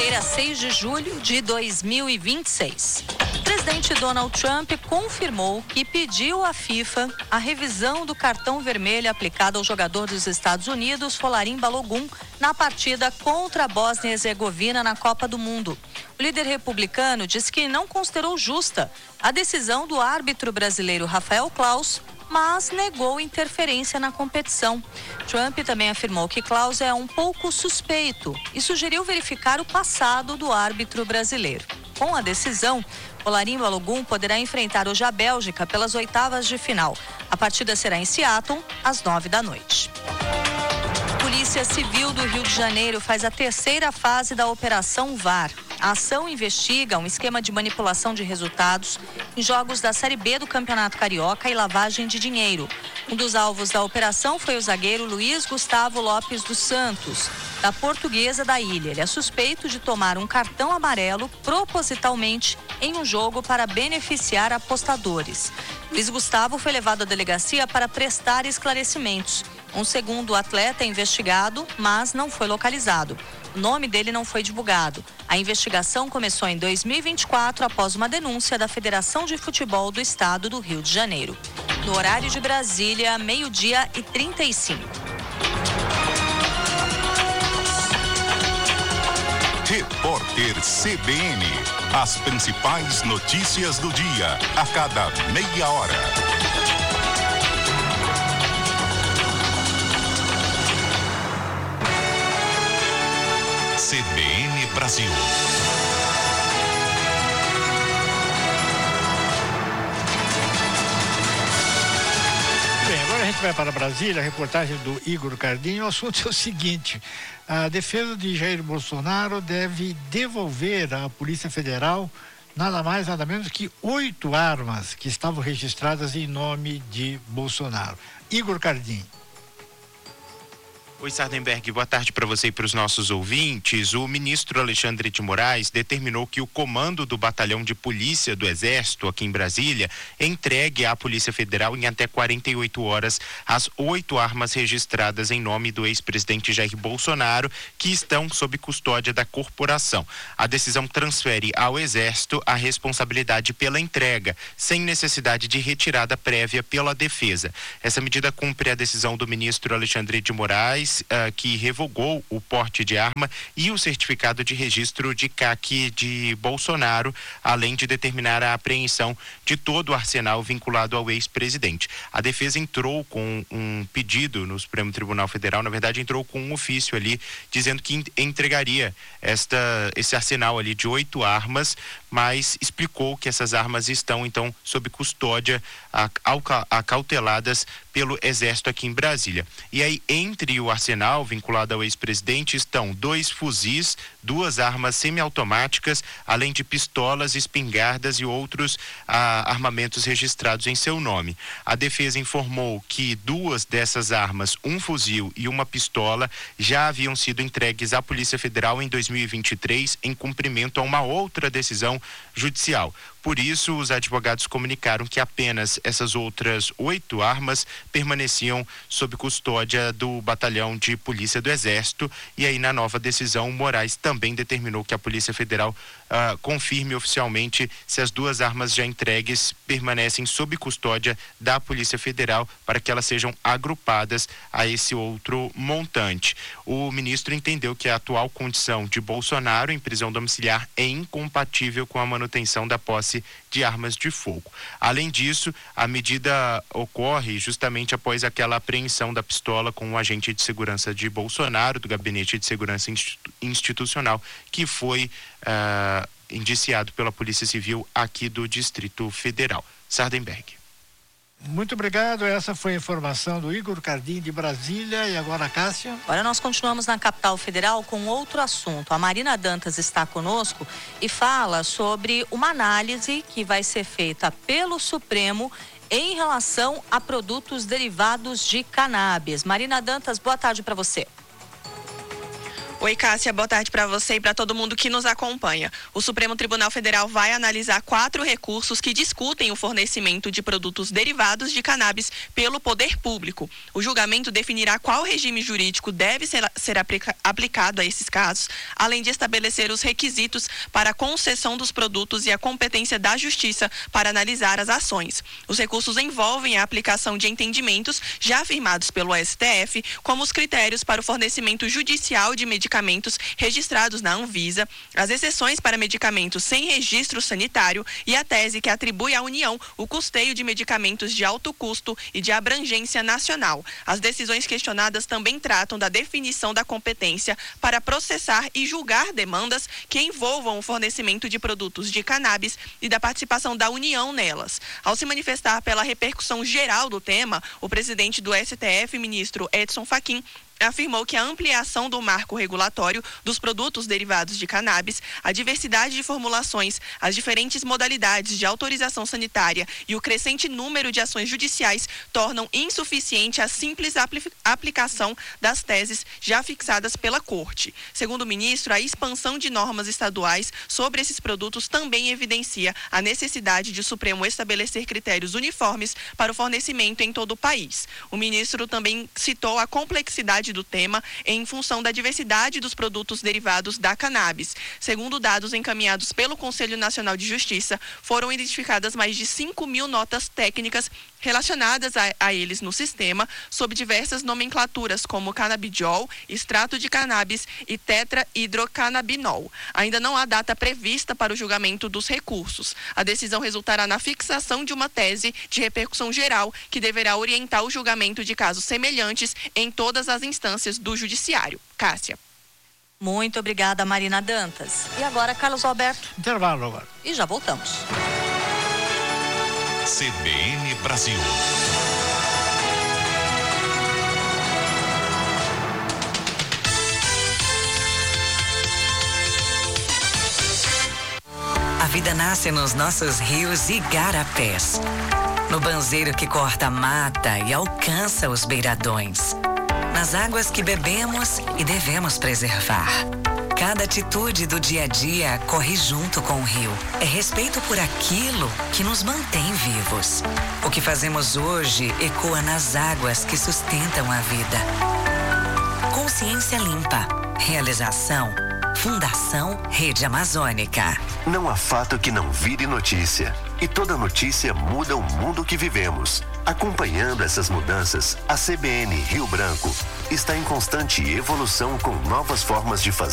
quinta-feira, 6 de julho de 2026. O presidente Donald Trump confirmou que pediu à FIFA a revisão do cartão vermelho aplicado ao jogador dos Estados Unidos, Folarin Balogun, na partida contra a Bósnia e Herzegovina na Copa do Mundo. O líder republicano disse que não considerou justa a decisão do árbitro brasileiro Rafael Claus, mas negou interferência na competição. Trump também afirmou que Claus é um pouco suspeito e sugeriu verificar o passado do árbitro brasileiro. Com a decisão, Folarin Balogun poderá enfrentar hoje a Bélgica pelas oitavas de final. A partida será em Seattle, às 21h. Polícia Civil do Rio de Janeiro faz a terceira fase da Operação VAR. A ação investiga um esquema de manipulação de resultados em jogos da Série B do Campeonato Carioca e lavagem de dinheiro. Um dos alvos da operação foi o zagueiro Luiz Gustavo Lopes dos Santos, da Portuguesa da Ilha. Ele é suspeito de tomar um cartão amarelo propositalmente em um jogo para beneficiar apostadores. Luiz Gustavo foi levado à delegacia para prestar esclarecimentos. Um segundo atleta é investigado, mas não foi localizado. O nome dele não foi divulgado. A investigação começou em 2024 após uma denúncia da Federação de Futebol do Estado do Rio de Janeiro. No horário de Brasília, 12h35. Repórter CBN. As principais notícias do dia, a cada meia hora. CBN Brasil. Bem, agora a gente vai para Brasília, a reportagem do Igor Cardinho. O assunto é o seguinte: a defesa de Jair Bolsonaro deve devolver à Polícia Federal nada mais, nada menos que 8 armas que estavam registradas em nome de Bolsonaro. Igor Cardinho. Oi, Sardenberg, boa tarde para você e para os nossos ouvintes. O ministro Alexandre de Moraes determinou que o comando do Batalhão de Polícia do Exército, aqui em Brasília, entregue à Polícia Federal em até 48 horas as 8 armas registradas em nome do ex-presidente Jair Bolsonaro, que estão sob custódia da corporação. A decisão transfere ao Exército a responsabilidade pela entrega, sem necessidade de retirada prévia pela defesa. Essa medida cumpre a decisão do ministro Alexandre de Moraes, que revogou o porte de arma e o certificado de registro de CAC de Bolsonaro, além de determinar a apreensão de todo o arsenal vinculado ao ex-presidente. A defesa entrou com um pedido no Supremo Tribunal Federal, na verdade entrou com um ofício ali, dizendo que entregaria esse arsenal ali de 8 armas, mas explicou que essas armas estão então sob custódia acauteladas pelo Exército aqui em Brasília. E aí, entre o arsenal vinculado ao ex-presidente estão 2 fuzis, 2 armas semiautomáticas, além de pistolas, espingardas e outros armamentos registrados em seu nome. A defesa informou que 2 dessas armas, um fuzil e uma pistola, já haviam sido entregues à Polícia Federal em 2023 em cumprimento a uma outra decisão judicial. Por isso, os advogados comunicaram que apenas essas outras 8 armas permaneciam sob custódia do Batalhão de Polícia do Exército. E aí, na nova decisão, Moraes também determinou que a Polícia Federal confirme oficialmente se as 2 armas já entregues permanecem sob custódia da Polícia Federal, para que elas sejam agrupadas a esse outro montante. O ministro entendeu que a atual condição de Bolsonaro em prisão domiciliar é incompatível com a manutenção da posse de armas de fogo. Além disso, a medida ocorre justamente após aquela apreensão da pistola com um agente de segurança de Bolsonaro, do Gabinete de Segurança Institucional, que foi indiciado pela Polícia Civil aqui do Distrito Federal. Sardenberg. Muito obrigado, essa foi a informação do Igor Cardinho de Brasília. E agora, Cássia? Agora nós continuamos na capital federal com outro assunto. A Marina Dantas está conosco e fala sobre uma análise que vai ser feita pelo Supremo em relação a produtos derivados de cannabis. Marina Dantas, boa tarde para você. Oi, Cássia, boa tarde para você e para todo mundo que nos acompanha. O Supremo Tribunal Federal vai analisar 4 recursos que discutem o fornecimento de produtos derivados de cannabis pelo poder público. O julgamento definirá qual regime jurídico deve ser aplicado a esses casos, além de estabelecer os requisitos para a concessão dos produtos e a competência da Justiça para analisar as ações. Os recursos envolvem a aplicação de entendimentos já afirmados pelo STF, como os critérios para o fornecimento judicial de medicamentos registrados na Anvisa, as exceções para medicamentos sem registro sanitário e a tese que atribui à União o custeio de medicamentos de alto custo e de abrangência nacional. As decisões questionadas também tratam da definição da competência para processar e julgar demandas que envolvam o fornecimento de produtos de cannabis e da participação da União nelas. Ao se manifestar pela repercussão geral do tema, o presidente do STF, ministro Edson Fachin, afirmou que a ampliação do marco regulatório dos produtos derivados de cannabis, a diversidade de formulações, as diferentes modalidades de autorização sanitária e o crescente número de ações judiciais tornam insuficiente a simples aplicação das teses já fixadas pela Corte. Segundo o ministro, a expansão de normas estaduais sobre esses produtos também evidencia a necessidade de o Supremo estabelecer critérios uniformes para o fornecimento em todo o país. O ministro também citou a complexidade do tema em função da diversidade dos produtos derivados da cannabis. Segundo dados encaminhados pelo Conselho Nacional de Justiça, foram identificadas mais de 5.000 notas técnicas relacionadas a eles no sistema, sob diversas nomenclaturas como canabidiol, extrato de cannabis e tetrahidrocannabinol. Ainda não há data prevista para o julgamento dos recursos. A decisão resultará na fixação de uma tese de repercussão geral que deverá orientar o julgamento de casos semelhantes em todas as instâncias do Judiciário. Cássia. Muito obrigada, Marina Dantas. E agora, Carlos Alberto. Intervalo agora. E já voltamos. CBN Brasil. A vida nasce nos nossos rios e igarapés. No banzeiro que corta a mata e alcança os beiradões. Nas águas que bebemos e devemos preservar. Cada atitude do dia a dia corre junto com o rio. É respeito por aquilo que nos mantém vivos. O que fazemos hoje ecoa nas águas que sustentam a vida. Consciência limpa. Realização. Fundação Rede Amazônica. Não há fato que não vire notícia. E toda notícia muda o mundo que vivemos. Acompanhando essas mudanças, a CBN Rio Branco está em constante evolução com novas formas de fazer